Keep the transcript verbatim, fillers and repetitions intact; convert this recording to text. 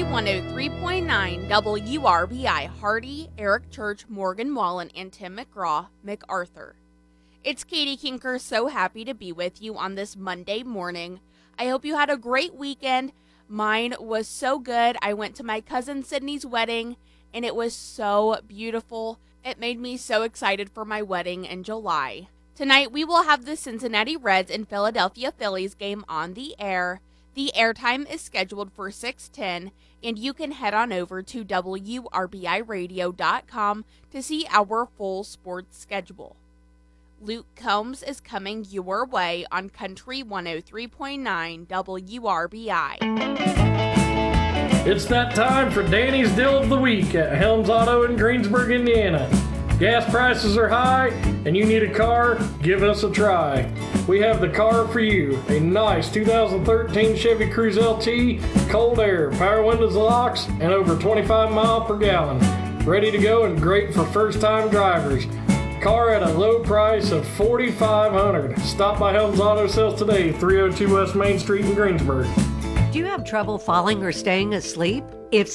Country one oh three point nine W R B I, Hardy, Eric Church, Morgan Wallen, and Tim McGraw, MacArthur. It's Katie Kinker, so happy to be with you on this Monday morning. I hope you had a great weekend. Mine was so good. I went to my cousin Sydney's wedding, and it was so beautiful. It made me so excited for my wedding in July. Tonight, we will have the Cincinnati Reds and Philadelphia Phillies game on the air. The airtime is scheduled for six ten, and you can head on over to W R B I radio dot com to see our full sports schedule. Luke Combs is coming your way on Country one oh three point nine W R B I. It's that time for Danny's Deal of the Week at Helms Auto in Greensburg, Indiana. Gas prices are high and you need a car? Give us a try. We have the car for you. A nice two thousand thirteen Chevy Cruze L T, cold air, power windows and locks, and over twenty-five mile per gallon. Ready to go and great for first-time drivers. Car at a low price of forty-five hundred dollars. Stop by Helms Auto Sales today, three oh two West Main Street in Greensburg. Do you have trouble falling or staying asleep? If